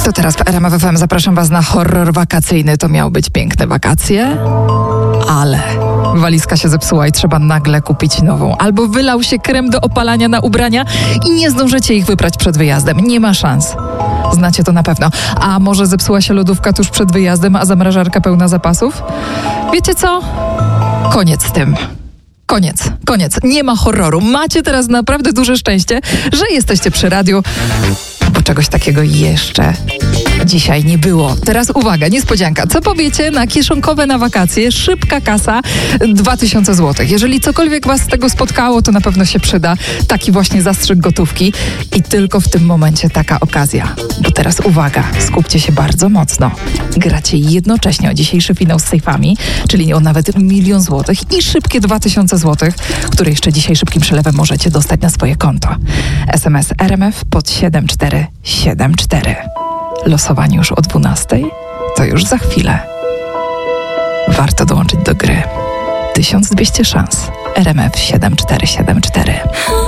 To teraz w RMF FM zapraszam Was na horror wakacyjny. To miały być piękne wakacje, ale walizka się zepsuła i trzeba nagle kupić nową. Albo wylał się krem do opalania na ubrania i nie zdążycie ich wyprać przed wyjazdem. Nie ma szans. Znacie to na pewno. A może zepsuła się lodówka tuż przed wyjazdem, a zamrażarka pełna zapasów? Wiecie co? Koniec z tym. Koniec. Nie ma horroru. Macie teraz naprawdę duże szczęście, że jesteście przy radiu, bo czegoś takiego jeszcze dzisiaj nie było. Teraz uwaga, niespodzianka. Co powiecie na kieszonkowe na wakacje? Szybka kasa, 2000 zł. Jeżeli cokolwiek Was z tego spotkało, to na pewno się przyda taki właśnie zastrzyk gotówki. I tylko w tym momencie taka okazja. Bo teraz uwaga, skupcie się bardzo mocno. Gracie jednocześnie o dzisiejszy finał z sejfami, czyli o nawet 1 000 000 złotych i szybkie 2000 złotych, które jeszcze dzisiaj szybkim przelewem możecie dostać na swoje konto. SMS RMF pod 7474. Losowanie już o 12:00? To już za chwilę. Warto dołączyć do gry. 1200 szans. RMF 7474.